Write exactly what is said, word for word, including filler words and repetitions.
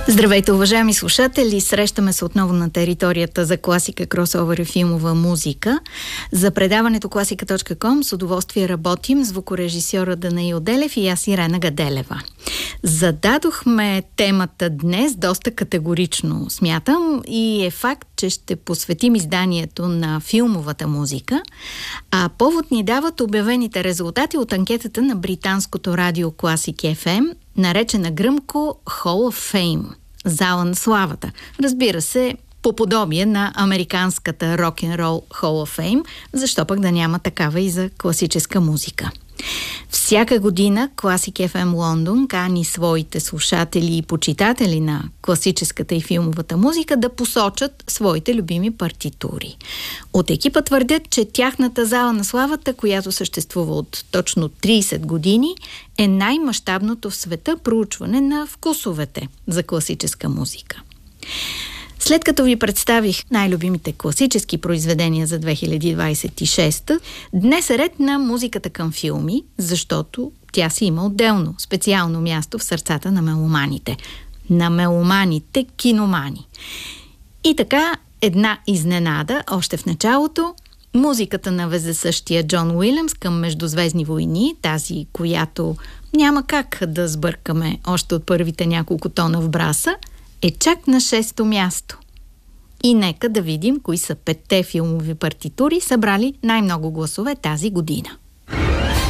Здравейте, уважаеми слушатели! Срещаме се отново на територията за класика, кросовър и филмова музика. За предаването класика точка ком с удоволствие работим звукорежисьора Данаил Делев и аз Ирена Гаделева. Зададохме темата днес доста категорично, смятам, и е факт, че ще посветим изданието на филмовата музика, а повод ни дават обявените резултати от анкетата на британското радио Classic еф ем, наречена гръмко Hall of Fame – зала на славата. Разбира се, по подобие на американската рок-н-рол Hall of Fame, защо пък да няма такава и за класическа музика. Всяка година Classic еф ем Лондон кани своите слушатели и почитатели на класическата и филмовата музика да посочат своите любими партитури. От екипа твърдят, че тяхната зала на славата, която съществува от точно трийсет години, е най-мащабното в света проучване на вкусовете за класическа музика. След като ви представих най-любимите класически произведения за две хиляди двадесет и шеста, днес е ред на музиката към филми, защото тя си има отделно, специално място в сърцата на меломаните. На меломаните киномани. И така, една изненада, още в началото, музиката на вездесъщия Джон Уилямс към Междузвездни войни, тази, която няма как да сбъркаме още от първите няколко тона в браса, е чак на шесто място. И нека да видим кои са петте филмови партитури, събрали най-много гласове тази година.